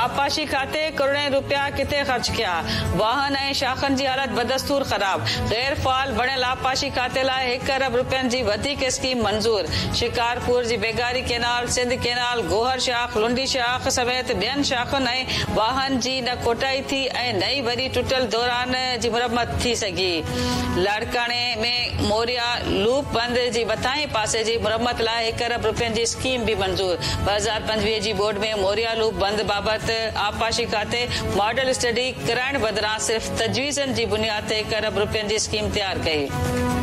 आबपाशी खाते करोड़ें रुपया किथे ख़र्च किया। वाहन ऐं शाखनि जी हालत बदस्तूर ख़राब। गैर फ़ाल बणियल आबपाशी खाते लाइ 1 अरब रुपयनि जी वधीक स्कीम मंज़ूर। शिकारपुर जी बेगारी केनाल, सिंध केनाल, गोहर शाख, लुंडी शाख समेत ॿियनि शाखुनि ऐं वाहन जी न कोटाई थी ऐं नई वरी टुटल दौरान जी मुरम्मत थी सघी। लाड़काणे में मोरिया लूप बंद जी मथाहीं पासे जी मुरम्मत लाइ 1 अरब रुपयनि जी स्कीम भी मंज़ूर। 2025 जी बोर्ड में मोरिया लूप बंद बाबति आबपाशी खाते मॉडल स्टडी कराइण बदिरां सिर्फ़ तजवीज़नि जी बुनियाद ते 1 अरब रुपयनि जी स्कीम तयार कई।